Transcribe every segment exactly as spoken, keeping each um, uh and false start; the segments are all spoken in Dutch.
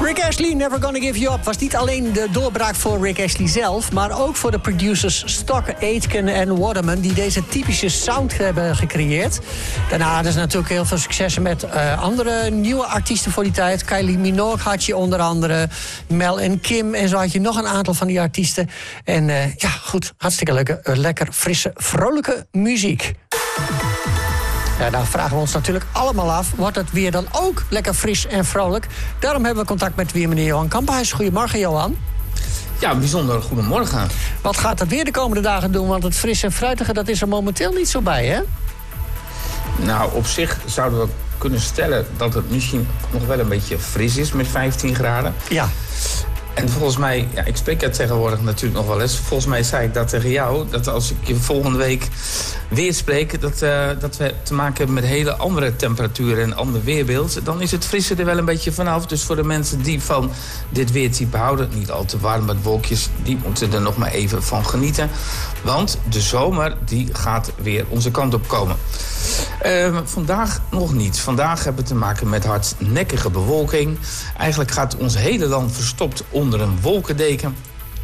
Rick Astley, Never Gonna Give You Up, was niet alleen de doorbraak voor Rick Astley zelf, maar ook voor de producers Stock, Aitken en Waterman, die deze typische sound hebben gecreëerd. Daarna hadden ze natuurlijk heel veel successen met uh, andere nieuwe artiesten voor die tijd. Kylie Minogue had je onder andere, Mel en Kim, en zo had je nog een aantal van die artiesten. En uh, ja, goed, hartstikke leuke, uh, lekker frisse, vrolijke muziek. Ja, dan vragen we ons natuurlijk allemaal af, wordt het weer dan ook lekker fris en vrolijk? Daarom hebben we contact met weer meneer Johan Kamphuis. Goedemorgen, Johan. Ja, bijzonder goedemorgen. Wat gaat het weer de komende dagen doen? Want het fris en fruitige, dat is er momenteel niet zo bij, hè? Nou, op zich zouden we kunnen stellen dat het misschien nog wel een beetje fris is met vijftien graden. Ja. En volgens mij, ja, ik spreek het tegenwoordig natuurlijk nog wel eens. Volgens mij zei ik dat tegen jou, dat als ik je volgende week weer spreek, dat, uh, dat we te maken hebben met hele andere temperaturen en ander weerbeeld. Dan is het frisse er wel een beetje vanaf. Dus voor de mensen die van dit weertype houden, niet al te warm met wolkjes, die moeten er nog maar even van genieten. Want de zomer, die gaat weer onze kant op komen. Uh, vandaag nog niet. Vandaag hebben we te maken met hardnekkige bewolking. Eigenlijk gaat ons hele land verstopt onder een wolkendeken.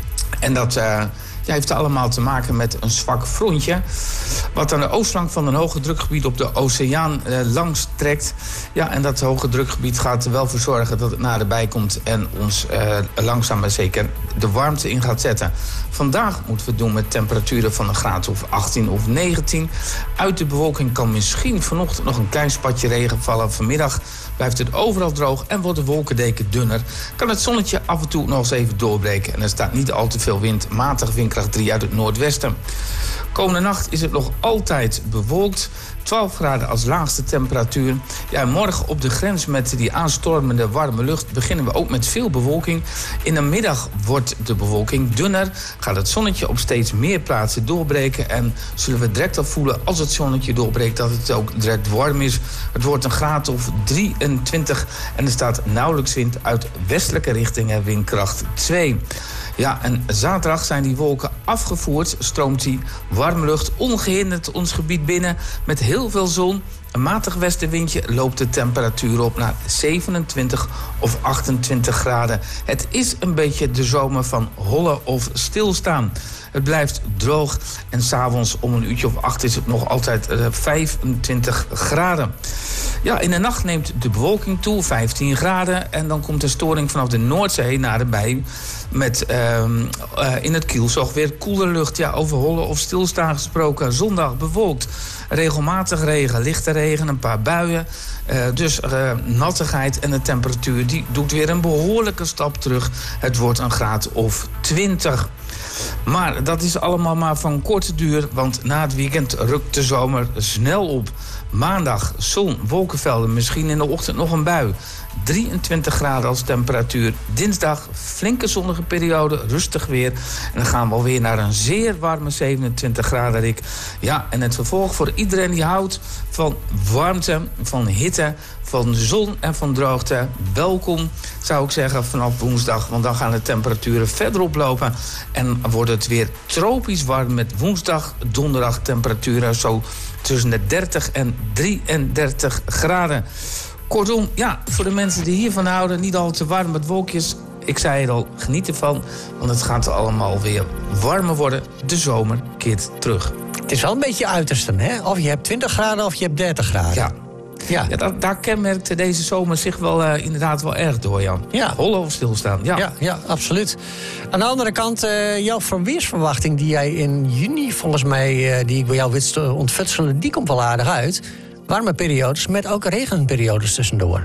En dat uh, ja, heeft allemaal te maken met een zwak frontje, wat aan de oostflank van een hoge drukgebied op de oceaan uh, langs trekt. Ja, en dat hoge drukgebied gaat er wel voor zorgen dat het naderbij komt en ons uh, langzaam maar zeker de warmte in gaat zetten. Vandaag moeten we het doen met temperaturen van een graad of achttien of negentien. Uit de bewolking kan misschien vanochtend nog een klein spatje regen vallen. Vanmiddag blijft het overal droog en wordt de wolkendeken dunner. Kan het zonnetje af en toe nog eens even doorbreken. En er staat niet al te veel wind, matige windkracht drie uit het noordwesten. Komende nacht is het nog altijd bewolkt. twaalf graden als laagste temperatuur. Ja, morgen op de grens met die aanstormende warme lucht beginnen we ook met veel bewolking. In de middag wordt de bewolking dunner. Gaat het zonnetje op steeds meer plaatsen doorbreken. En zullen we direct al voelen als het zonnetje doorbreekt dat het ook direct warm is. Het wordt een graad of drieëntwintig. En er staat nauwelijks wind uit westelijke richtingen, windkracht twee. Ja, en zaterdag zijn die wolken afgevoerd, stroomt die warme lucht ongehinderd ons gebied binnen met heel veel zon. Een matig westenwindje loopt de temperatuur op naar zevenentwintig of achtentwintig graden. Het is een beetje de zomer van hollen of stilstaan. Het blijft droog en 's avonds om een uurtje of acht is het nog altijd uh, vijfentwintig graden. Ja, in de nacht neemt de bewolking toe, vijftien graden. En dan komt de storing vanaf de Noordzee naderbij met uh, uh, in het kielzog weer koele lucht. Ja, over hollen of stilstaan gesproken. Zondag bewolkt, regelmatig regen, lichte regen, een paar buien. Uh, dus uh, nattigheid en de temperatuur die doet weer een behoorlijke stap terug. Het wordt een graad of twintig. Maar dat is allemaal maar van korte duur, want na het weekend rukt de zomer snel op. Maandag zon, wolkenvelden, misschien in de ochtend nog een bui. drieëntwintig graden als temperatuur. Dinsdag flinke zonnige periode, rustig weer. En dan gaan we alweer naar een zeer warme zevenentwintig graden, Rick. Ja, en het vervolg voor iedereen die houdt van warmte, van hitte, van zon en van droogte. Welkom, zou ik zeggen, vanaf woensdag. Want dan gaan de temperaturen verder oplopen. En wordt het weer tropisch warm met woensdag, donderdag temperaturen zo tussen de dertig en drieëndertig graden. Kortom, ja, voor de mensen die hiervan houden, niet al te warm met wolkjes. Ik zei het al, geniet ervan, want het gaat allemaal weer warmer worden. De zomer keert terug. Het is wel een beetje uitersten, hè? Of je hebt twintig graden of je hebt dertig graden. Ja. Ja. Ja, daar, daar kenmerkte deze zomer zich wel uh, inderdaad wel erg door, Jan. Ja. Hollen of stilstaan, ja. Ja, ja, absoluut. Aan de andere kant, uh, jouw weersverwachting die jij in juni, volgens mij, uh, die ik bij jou wist uh, ontfutselen, die komt wel aardig uit. Warme periodes met ook regenperiodes tussendoor.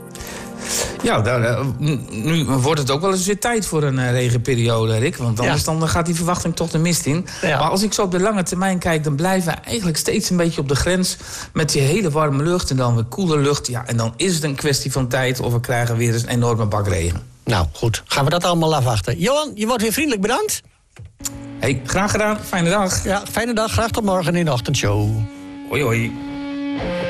Ja, daar, uh, nu wordt het ook wel eens weer tijd voor een uh, regenperiode, Rick. Want anders ja. dan gaat die verwachting toch de mist in. Ja. Maar als ik zo op de lange termijn kijk, dan blijven we eigenlijk steeds een beetje op de grens met die hele warme lucht en dan weer koele lucht. Ja, en dan is het een kwestie van tijd of we krijgen weer eens een enorme bak regen. Nou, goed. Gaan we dat allemaal afwachten. Johan, je wordt weer vriendelijk bedankt. Hey, graag gedaan. Fijne dag. Ja, fijne dag. Graag tot morgen in de ochtendshow. Hoi, hoi.